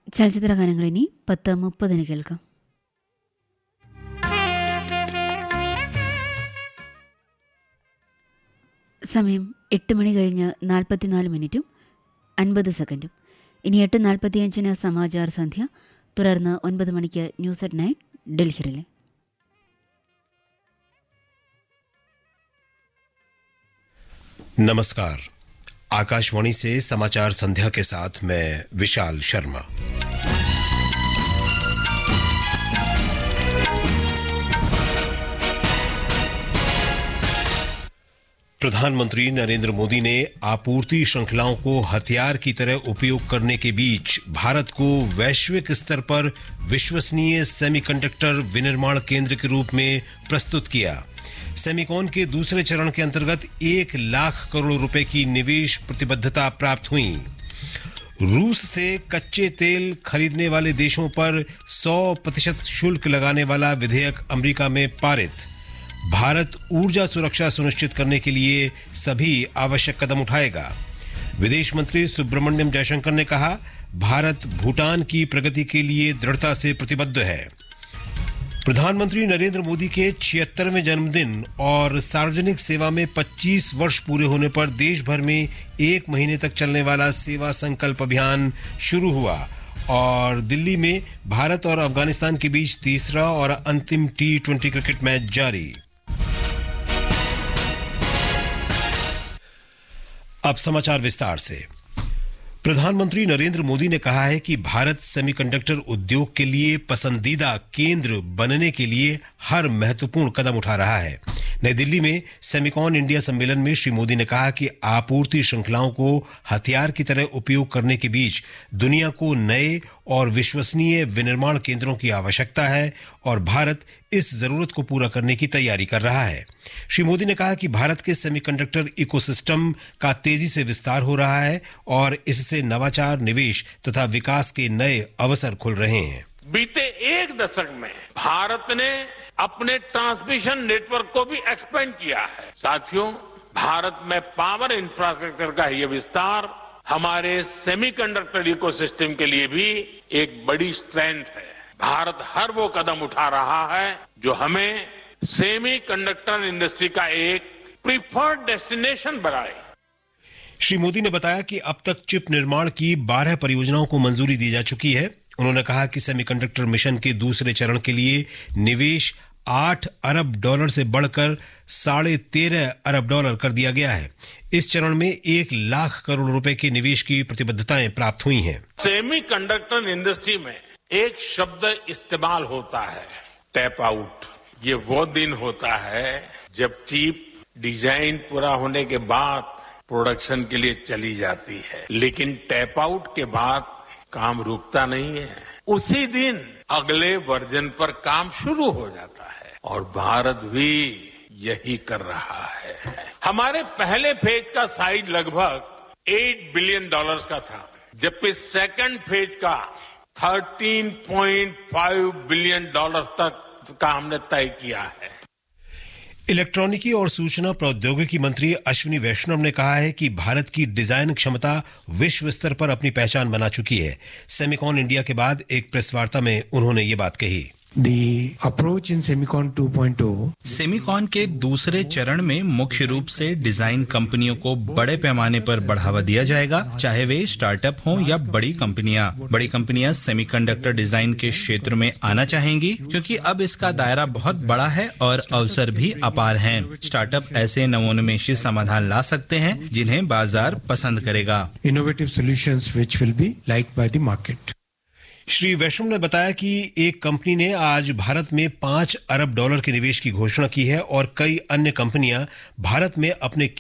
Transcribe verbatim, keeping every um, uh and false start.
ചലച്ചിത്ര ഗാനങ്ങൾ ഇനി പത്ത് മുപ്പതിന് കേൾക്കാം. സമയം എട്ട് മണി കഴിഞ്ഞ് നാൽപ്പത്തിനാല് മിനിറ്റും അൻപത് സെക്കൻഡും. ഇനി എട്ട് നാൽപ്പത്തിയഞ്ചിന് സമാചാർ സന്ധ്യ, തുടർന്ന് ഒൻപത് മണിക്ക് ന്യൂസ് അറ്റ് നയൻ ഡൽഹിയിലെ. नमस्कार. आकाशवाणी से समाचार संध्या के साथ मैं विशाल शर्मा. प्रधानमंत्री नरेंद्र मोदी ने आपूर्ति श्रृंखलाओं को हथियार की तरह उपयोग करने के बीच भारत को वैश्विक स्तर पर विश्वसनीय सेमीकंडक्टर विनिर्माण केंद्र के रूप में प्रस्तुत किया. सेमिकॉन के दूसरे चरण के अंतर्गत एक लाख करोड़ रुपए की निवेश प्रतिबद्धता प्राप्त हुई. रूस से कच्चे तेल खरीदने वाले देशों पर सौ प्रतिशत शुल्क लगाने वाला विधेयक अमेरिका में पारित. भारत ऊर्जा सुरक्षा सुनिश्चित करने के लिए सभी आवश्यक कदम उठाएगा. विदेश मंत्री सुब्रमण्यम जयशंकर ने कहा, भारत भूटान की प्रगति के लिए दृढ़ता से प्रतिबद्ध है. प्रधानमंत्री नरेंद्र मोदी के छिहत्तरवें जन्मदिन और सार्वजनिक सेवा में पच्चीस वर्ष पूरे होने पर देश भर में एक महीने तक चलने वाला सेवा संकल्प अभियान शुरू हुआ और दिल्ली में भारत और अफगानिस्तान के बीच तीसरा और अंतिम टी ट्वेंटी क्रिकेट मैच जारी. अब समाचार विस्तार से. प्रधानमंत्री नरेंद्र मोदी ने कहा है कि भारत सेमीकंडक्टर उद्योग के लिए पसंदीदा केंद्र बनने के लिए हर महत्वपूर्ण कदम उठा रहा है. नई दिल्ली में सेमिकॉन इंडिया सम्मेलन में श्री मोदी ने कहा कि आपूर्ति श्रृंखलाओं को हथियार की तरह उपयोग करने के बीच दुनिया को नए और विश्वसनीय विनिर्माण केंद्रों की आवश्यकता है और भारत इस जरूरत को पूरा करने की तैयारी कर रहा है. श्री मोदी ने कहा कि भारत के सेमीकंडक्टर इकोसिस्टम का तेजी से विस्तार हो रहा है और इससे नवाचार, निवेश तथा विकास के नए अवसर खुल रहे हैं. बीते एक दशक में भारत ने अपने ट्रांसमिशन नेटवर्क को भी एक्सपेंड किया है. साथियों, भारत में पावर इंफ्रास्ट्रक्चर का यह विस्तार हमारे सेमीकंडक्टर इकोसिस्टम के लिए भी एक बड़ी स्ट्रेंथ है. भारत हर वो कदम उठा रहा है जो हमें सेमीकंडक्टर इंडस्ट्री का एक प्रीफर्ड डेस्टिनेशन बनाए. श्री मोदी ने बताया कि अब तक चिप निर्माण की बारह परियोजनाओं को मंजूरी दी जा चुकी है. उन्होंने कहा कि सेमीकंडक्टर मिशन के दूसरे चरण के लिए निवेश आठ अरब डॉलर से बढ़कर साढ़े तेरह अरब डॉलर कर दिया गया है. इस चरण में एक लाख करोड़ रुपए के निवेश की प्रतिबद्धताएं प्राप्त हुई हैं. सेमीकंडक्टर इंडस्ट्री में एक शब्द इस्तेमाल होता है, टैप आउट. ये वो दिन होता है जब चिप डिजाइन पूरा होने के बाद प्रोडक्शन के लिए चली जाती है, लेकिन टैप आउट के बाद काम रुकता नहीं है. उसी दिन अगले वर्जन पर काम शुरू हो जाता है और भारत भी यही कर रहा है. हमारे पहले फेज का साइज लगभग आठ बिलियन डॉलर्स का था, जबकि सेकंड फेज का तेरह पॉइंट पाँच बिलियन डॉलर तक का हमने तय किया है. इलेक्ट्रॉनिकी और सूचना प्रौद्योगिकी मंत्री अश्विनी वैष्णव ने कहा है कि भारत की डिजाइन क्षमता विश्व स्तर पर अपनी पहचान बना चुकी है. सेमिकॉन इंडिया के बाद एक प्रेस वार्ता में उन्होंने ये बात कही. The approach in Semicon two point O Semicon के दूसरे चरण में मुख्य रूप से डिजाइन कंपनियों को बड़े पैमाने पर बढ़ावा दिया जाएगा, चाहे वे स्टार्टअप हों या बड़ी कंपनियां. बड़ी कंपनियां सेमीकंडक्टर डिजाइन के क्षेत्र में आना चाहेंगी क्योंकि अब इसका दायरा बहुत बड़ा है और अवसर भी अपार हैं. स्टार्टअप ऐसे नवोन्मेषी समाधान ला सकते हैं जिन्हें बाजार पसंद करेगा. Innovative solutions which will be liked by the market. Shri वैष्णव ने बताया कि एक कंपनी ने आज भारत में पांच अरब डॉलर के निवेश की घोषणा की है और कई अन्य कंपनियां भारत में अपने